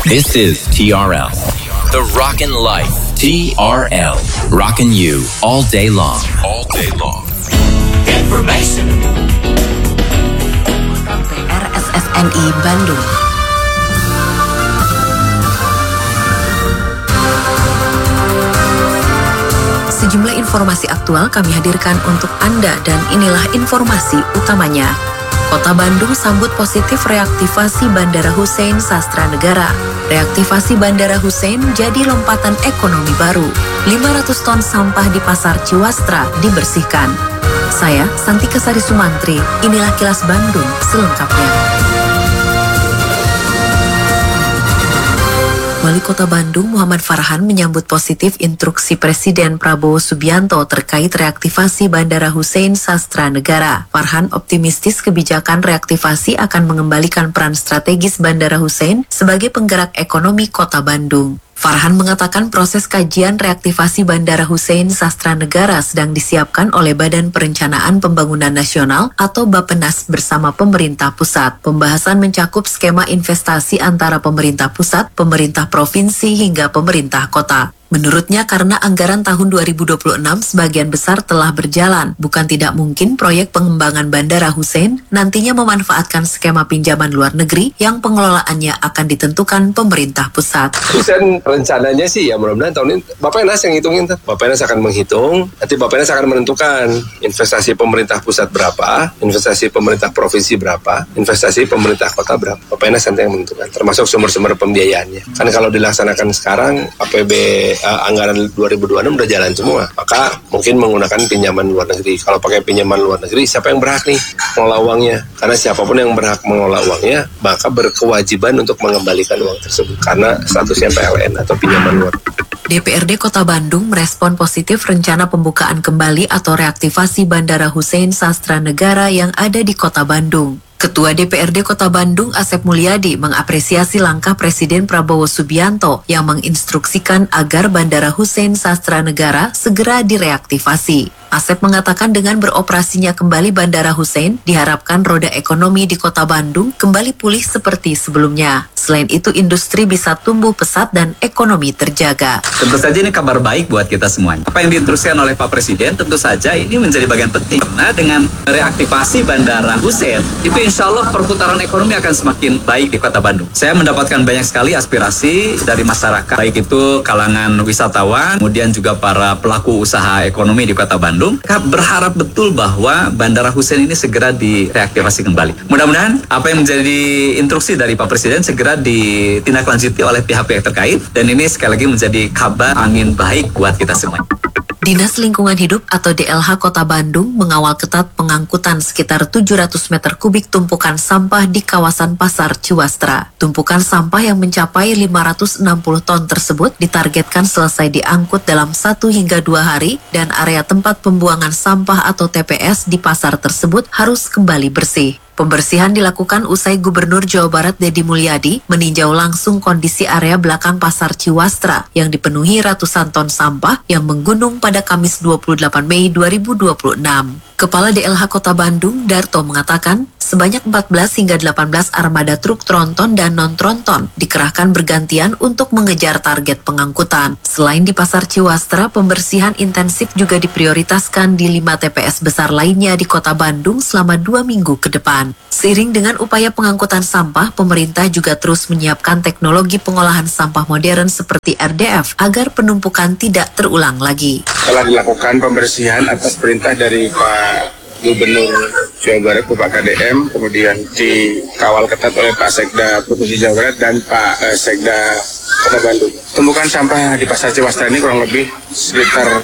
This is TRL, the Rockin' Life. TRL, rockin' you all day long. All day long. Information. RSSNI Bandung. Sejumlah informasi aktual kami hadirkan untuk Anda dan inilah informasi utamanya. Kota Bandung sambut positif reaktivasi Bandara Hussein Sastranegara. Reaktivasi Bandara Hussein jadi lompatan ekonomi baru. 500 ton sampah di Pasar Ciwastra dibersihkan. Saya, Santika Sari Sumantri, inilah Kilas Bandung selengkapnya. Wali Kota Bandung Muhammad Farhan menyambut positif instruksi Presiden Prabowo Subianto terkait reaktivasi Bandara Hussein Sastranegara. Farhan optimistis kebijakan reaktivasi akan mengembalikan peran strategis Bandara Hussein sebagai penggerak ekonomi Kota Bandung. Farhan mengatakan proses kajian reaktivasi Bandara Hussein Sastranegara sedang disiapkan oleh Badan Perencanaan Pembangunan Nasional atau Bappenas bersama pemerintah pusat. Pembahasan mencakup skema investasi antara pemerintah pusat, pemerintah provinsi hingga pemerintah kota. Menurutnya karena anggaran tahun 2026 sebagian besar telah berjalan, bukan tidak mungkin proyek pengembangan Bandara Hussein nantinya memanfaatkan skema pinjaman luar negeri yang pengelolaannya akan ditentukan pemerintah pusat. Hussein rencananya sih ya mudah-mudahan tahun ini Bappenas yang hitungin. Bappenas akan menghitung, nanti Bappenas akan menentukan investasi pemerintah pusat berapa, investasi pemerintah provinsi berapa, investasi pemerintah kota berapa. Bappenas nanti yang menentukan, termasuk sumber-sumber pembiayaannya. Kan kalau dilaksanakan sekarang APB anggaran 2026 udah jalan semua, maka mungkin menggunakan pinjaman luar negeri. Kalau pakai pinjaman luar negeri, siapa yang berhak nih mengelola uangnya? Karena siapapun yang berhak mengelola uangnya, maka berkewajiban untuk mengembalikan uang tersebut karena statusnya PLN atau pinjaman luar negeri. DPRD Kota Bandung merespon positif rencana pembukaan kembali atau reaktivasi Bandara Hussein Sastranegara yang ada di Kota Bandung. Ketua DPRD Kota Bandung Asep Mulyadi mengapresiasi langkah Presiden Prabowo Subianto yang menginstruksikan agar Bandara Hussein Sastranegara segera direaktivasi. Asep mengatakan dengan beroperasinya kembali Bandara Hussein, diharapkan roda ekonomi di Kota Bandung kembali pulih seperti sebelumnya. Selain itu, industri bisa tumbuh pesat dan ekonomi terjaga. Tentu saja ini kabar baik buat kita semuanya. Apa yang diinstruksikan oleh Pak Presiden, tentu saja ini menjadi bagian penting. Karena dengan reaktivasi Bandara Hussein, itu insya Allah perputaran ekonomi akan semakin baik di Kota Bandung. Saya mendapatkan banyak sekali aspirasi dari masyarakat, baik itu kalangan wisatawan, kemudian juga para pelaku usaha ekonomi di Kota Bandung. Berharap betul bahwa Bandara Hussein ini segera direaktivasi kembali. Mudah-mudahan apa yang menjadi instruksi dari Pak Presiden segera ditindaklanjuti oleh pihak-pihak terkait, dan ini sekali lagi menjadi kabar angin baik buat kita semua. Dinas Lingkungan Hidup atau DLH Kota Bandung mengawal ketat pengangkutan sekitar 700 meter kubik tumpukan sampah di kawasan Pasar Ciwastra. Tumpukan sampah yang mencapai 560 ton tersebut ditargetkan selesai diangkut dalam 1 hingga 2 hari dan area tempat pembuangan sampah atau TPS di pasar tersebut harus kembali bersih. Pembersihan dilakukan usai Gubernur Jawa Barat Deddy Mulyadi meninjau langsung kondisi area belakang Pasar Ciwastra yang dipenuhi ratusan ton sampah yang menggunung pada Kamis 28 Mei 2026. Kepala DLH Kota Bandung, Darto, mengatakan sebanyak 14 hingga 18 armada truk tronton dan non-tronton dikerahkan bergantian untuk mengejar target pengangkutan. Selain di Pasar Ciwastra, pembersihan intensif juga diprioritaskan di 5 TPS besar lainnya di Kota Bandung selama 2 minggu ke depan. Seiring dengan upaya pengangkutan sampah, pemerintah juga terus menyiapkan teknologi pengolahan sampah modern seperti RDF agar penumpukan tidak terulang lagi. Telah dilakukan pembersihan atas perintah dari Pak Gubernur Jawa Barat, Pak KDM, kemudian dikawal ketat oleh Pak Sekda Provinsi Jawa Barat dan Pak Sekda Kota Bandung. Tumpukan sampah di Pasar Ciwastra ini kurang lebih sekitar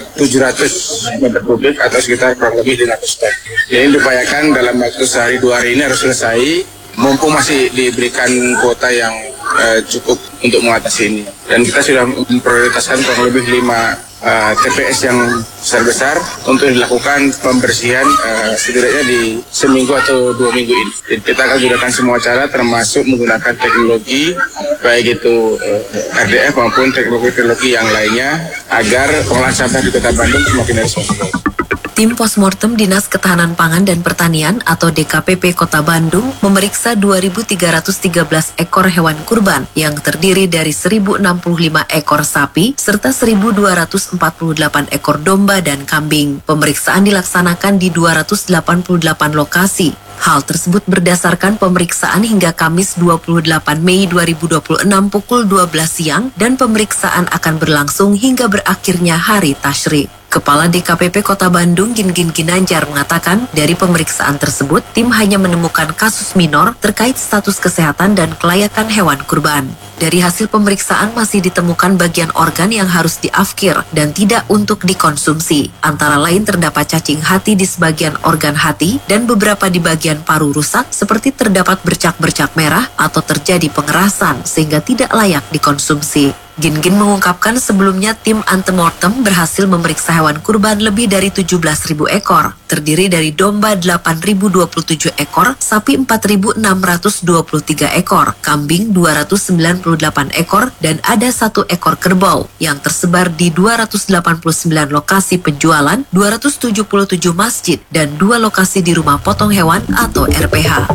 700 meter kubik atau sekitar kurang lebih 500 ton. Ini diupayakan dalam waktu sehari 2 hari ini harus selesai, mumpung masih diberikan kuota yang cukup untuk mengatasi ini. Dan kita sudah memprioritaskan kurang lebih 5 TPS yang besar-besar untuk dilakukan pembersihan setidaknya di seminggu atau 2 minggu ini. Jadi kita akan gunakan semua cara termasuk menggunakan teknologi baik itu RDF maupun teknologi-teknologi yang lainnya agar pengolahan sampah di Kota Bandung semakin dari semakin baik. Tim Postmortem Dinas Ketahanan Pangan dan Pertanian atau DKPP Kota Bandung memeriksa 2.313 ekor hewan kurban yang terdiri dari 1.065 ekor sapi serta 1.248 ekor domba dan kambing. Pemeriksaan dilaksanakan di 288 lokasi. Hal tersebut berdasarkan pemeriksaan hingga Kamis 28 Mei 2026 pukul 12 siang dan pemeriksaan akan berlangsung hingga berakhirnya hari tasyrik. Kepala DKPP Kota Bandung Gingin Ginanjar mengatakan dari pemeriksaan tersebut tim hanya menemukan kasus minor terkait status kesehatan dan kelayakan hewan kurban. Dari hasil pemeriksaan masih ditemukan bagian organ yang harus diafkir dan tidak untuk dikonsumsi. Antara lain terdapat cacing hati di sebagian organ hati dan beberapa di bagian paru rusak seperti terdapat bercak-bercak merah atau terjadi pengerasan sehingga tidak layak dikonsumsi. Gingin mengungkapkan sebelumnya tim antemortem berhasil memeriksa hewan kurban lebih dari 17.000 ekor, terdiri dari domba 8.027 ekor, sapi 4.623 ekor, kambing 298 ekor, dan ada 1 ekor kerbau yang tersebar di 289 lokasi penjualan, 277 masjid, dan 2 lokasi di rumah potong hewan atau RPH.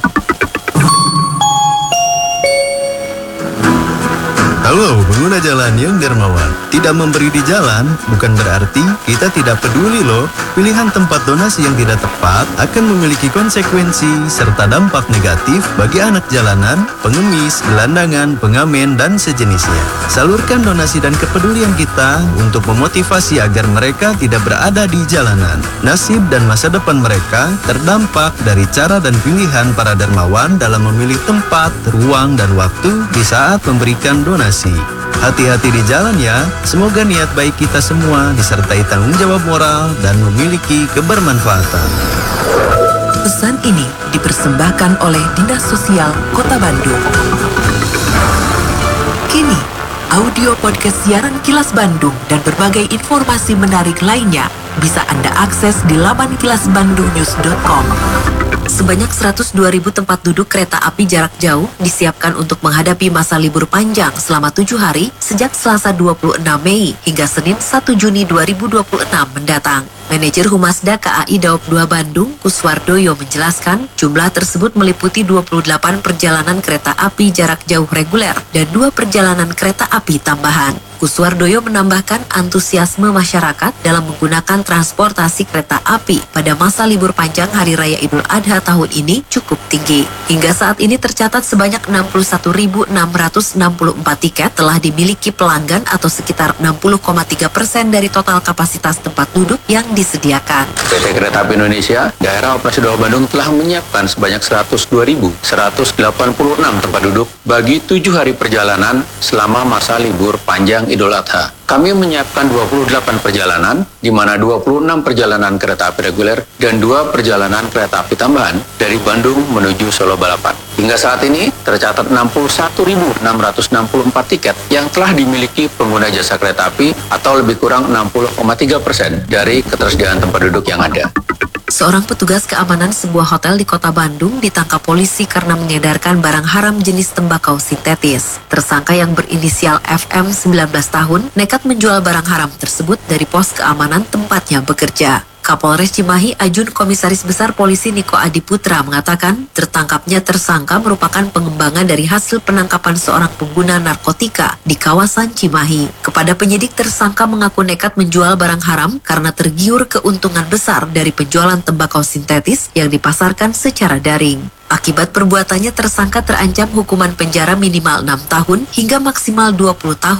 Halo, pengguna jalan yang dermawan. Tidak memberi di jalan bukan berarti kita tidak peduli loh. Pilihan tempat donasi yang tidak tepat akan memiliki konsekuensi serta dampak negatif bagi anak jalanan, pengemis, gelandangan, pengamen, dan sejenisnya. Salurkan donasi dan kepedulian kita untuk memotivasi agar mereka tidak berada di jalanan. Nasib dan masa depan mereka terdampak dari cara dan pilihan para dermawan dalam memilih tempat, ruang, dan waktu di saat memberikan donasi. Hati-hati di jalan ya. Semoga niat baik kita semua disertai tanggung jawab moral dan memiliki kebermanfaatan. Pesan ini dipersembahkan oleh Dinas Sosial Kota Bandung. Kini, audio podcast siaran Kilas Bandung dan berbagai informasi menarik lainnya bisa Anda akses di laman kilasbandungnews.com. Sebanyak 102.000 tempat duduk kereta api jarak jauh disiapkan untuk menghadapi masa libur panjang selama 7 hari sejak Selasa 26 Mei hingga Senin 1 Juni 2026 mendatang. Manajer Humasda KAI Daop 2 Bandung, Kuswardoyo menjelaskan, jumlah tersebut meliputi 28 perjalanan kereta api jarak jauh reguler dan 2 perjalanan kereta api tambahan. Kuswardoyo menambahkan antusiasme masyarakat dalam menggunakan transportasi kereta api pada masa libur panjang Hari Raya Idul Adha tahun ini cukup tinggi. Hingga saat ini tercatat sebanyak 61.664 tiket telah dimiliki pelanggan atau sekitar 60,3% dari total kapasitas tempat duduk yang disediakan. PT Kereta Api Indonesia, Daerah Operasi Daob Bandung telah menyiapkan sebanyak 102.186 tempat duduk bagi 7 hari perjalanan selama masa libur panjang Idul Adha. Kami menyiapkan 28 perjalanan, di mana 26 perjalanan kereta api reguler dan 2 perjalanan kereta api tambahan dari Bandung menuju Solo Balapan. Hingga saat ini, tercatat 61.664 tiket yang telah dimiliki pengguna jasa kereta api atau lebih kurang 60,3% dari ketersediaan tempat duduk yang ada. Seorang petugas keamanan sebuah hotel di Kota Bandung ditangkap polisi karena mengedarkan barang haram jenis tembakau sintetis. Tersangka yang berinisial FM 19 tahun nekat menjual barang haram tersebut dari pos keamanan tempatnya bekerja. Kapolres Cimahi Ajun Komisaris Besar Polisi Niko Adiputra mengatakan tertangkapnya tersangka merupakan pengembangan dari hasil penangkapan seorang pengguna narkotika di kawasan Cimahi. Kepada penyidik, tersangka mengaku nekat menjual barang haram karena tergiur keuntungan besar dari penjualan tembakau sintetis yang dipasarkan secara daring. Akibat perbuatannya, tersangka terancam hukuman penjara minimal 6 tahun hingga maksimal 20 tahun